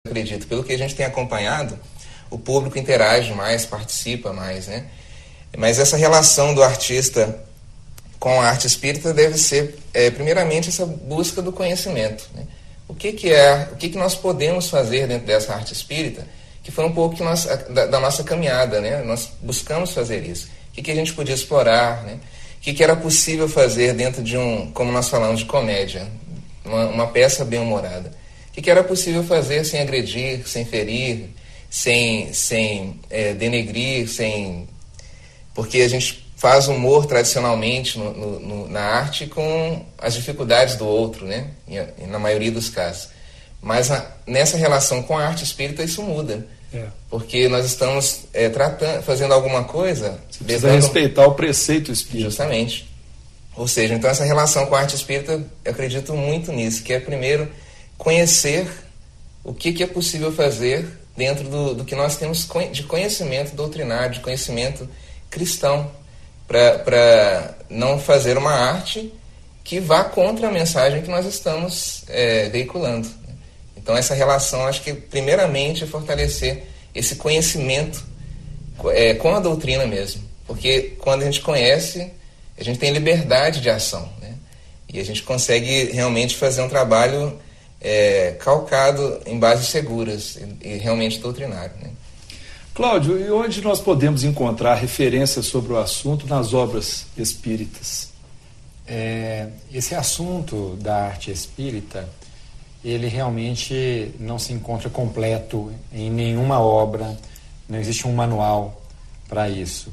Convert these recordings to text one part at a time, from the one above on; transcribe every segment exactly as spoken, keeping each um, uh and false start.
acredito, pelo que a gente tem acompanhado, o público interage mais, participa mais, né? Mas essa relação do artista com a arte espírita deve ser, é, primeiramente, essa busca do conhecimento, né? O que que é, o que que nós podemos fazer dentro dessa arte espírita, que foi um pouco que nós, da, da nossa caminhada, né? Nós buscamos fazer isso. O que que a gente podia explorar, né? O que que era possível fazer dentro de um, como nós falamos, de comédia, uma, uma peça bem-humorada. O que que era possível fazer sem agredir, sem ferir, sem, sem é, denegrir, sem... Porque a gente faz humor tradicionalmente no, no, no, na arte com as dificuldades do outro, né? E, na maioria dos casos. Mas a, nessa relação com a arte espírita isso muda. É. Porque nós estamos é, tratando, fazendo alguma coisa... Você precisa levando... respeitar o preceito espírita. Justamente. Ou seja, então essa relação com a arte espírita, eu acredito muito nisso, que é primeiro conhecer o que, que é possível fazer dentro do, do que nós temos de conhecimento doutrinário, de conhecimento cristão, para não fazer uma arte que vá contra a mensagem que nós estamos é, veiculando. Então essa relação, acho que primeiramente é fortalecer esse conhecimento é, com a doutrina mesmo, porque quando a gente conhece, a gente tem liberdade de ação, né? E a gente consegue realmente fazer um trabalho é, calcado em bases seguras e, e realmente doutrinário, né? Cláudio, e onde nós podemos encontrar referências sobre o assunto nas obras espíritas? É, esse assunto da arte espírita, ele realmente não se encontra completo em nenhuma obra, não existe um manual para isso.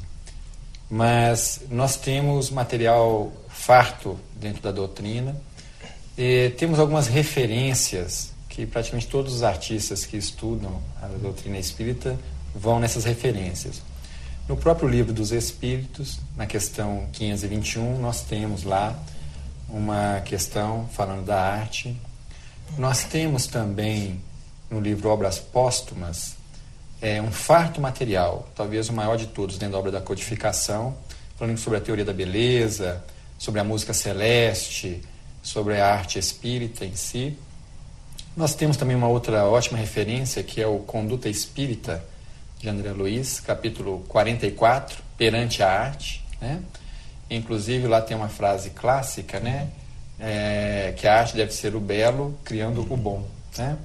Mas nós temos material farto dentro da doutrina, e temos algumas referências que praticamente todos os artistas que estudam a doutrina espírita vão nessas referências. No próprio Livro dos Espíritos, na questão quinhentos e vinte e um, nós temos lá uma questão falando da arte. Nós temos também no livro Obras Póstumas é, um farto material, talvez o maior de todos dentro da obra da codificação, falando sobre a teoria da beleza, sobre a música celeste, sobre a arte espírita em si. Nós temos também uma outra ótima referência, que é o Conduta Espírita, de André Luiz, capítulo quarenta e quatro, Perante a Arte, né? Inclusive lá tem uma frase clássica, né? É, que a arte deve ser o belo criando o bom, né?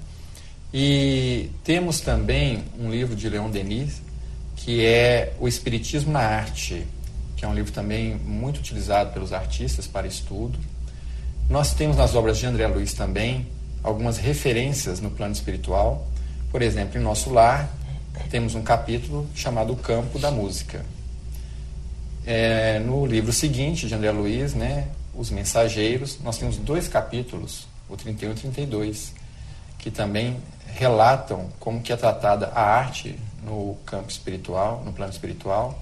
E temos também um livro de Leon Denis, que é O Espiritismo na Arte, que é um livro também muito utilizado pelos artistas para estudo. Nós temos nas obras de André Luiz também algumas referências no plano espiritual. Por exemplo, em Nosso Lar temos um capítulo chamado O Campo da Música. É, no livro seguinte de André Luiz, né, Os Mensageiros, nós temos dois capítulos, o trinta e um e trinta e dois, que também relatam como que é tratada a arte no campo espiritual, no plano espiritual.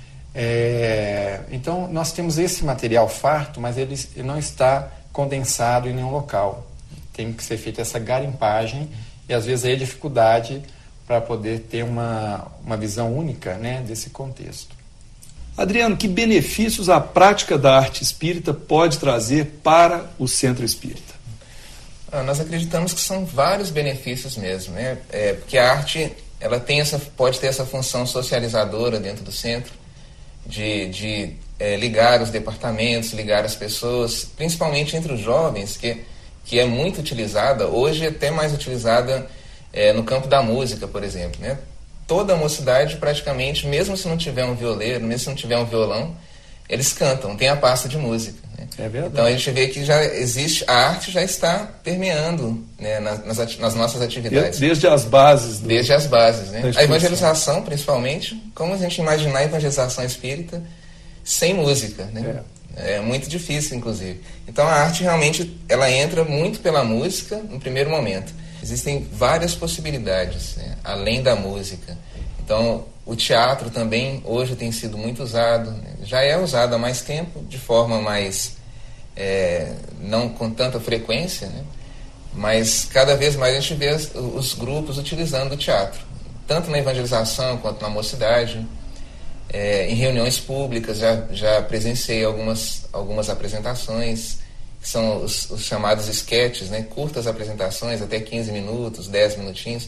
É, então nós temos esse material farto, mas ele, ele não está condensado em nenhum local. Tem que ser feita essa garimpagem e às vezes aí a dificuldade para poder ter uma, uma visão única, né, desse contexto. Adriano, que benefícios a prática da arte espírita pode trazer para o centro espírita? Ah, nós acreditamos que são vários benefícios mesmo, né? É, porque a arte ela tem essa, pode ter essa função socializadora dentro do centro, de, de é, ligar os departamentos, ligar as pessoas, principalmente entre os jovens, que, que é muito utilizada, hoje é até mais utilizada é, no campo da música, por exemplo, né? Toda a mocidade, praticamente, mesmo se não tiver um violeiro, mesmo se não tiver um violão, eles cantam, tem a pasta de música, né? É verdade. Então a gente vê que já existe, a arte já está permeando, né, nas, nas nossas atividades. Desde as bases. Do... Desde as bases, né? A evangelização, principalmente, como a gente imaginar a evangelização espírita sem música, né? É. É muito difícil, inclusive. Então a arte realmente, ela entra muito pela música no primeiro momento. Existem várias possibilidades, né, além da música. Então, o teatro também hoje tem sido muito usado, né? Já é usado há mais tempo, de forma mais, é, não com tanta frequência, né? Mas cada vez mais a gente vê os, os grupos utilizando o teatro, tanto na evangelização quanto na mocidade. É, em reuniões públicas já, já presenciei algumas, algumas apresentações, que são os, os chamados esquetes, né? Curtas apresentações, até quinze minutos, dez minutinhos,